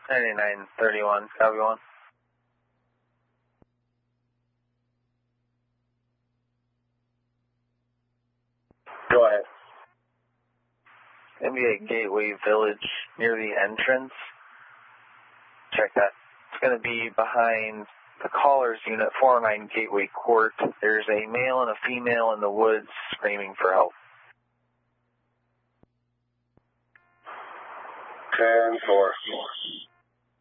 9931, copy 1. Go ahead. Gonna be at Gateway Village near the entrance. Check that. It's gonna be behind the caller's unit, 409 Gateway Court. There's a male and a female in the woods screaming for help. 10-4.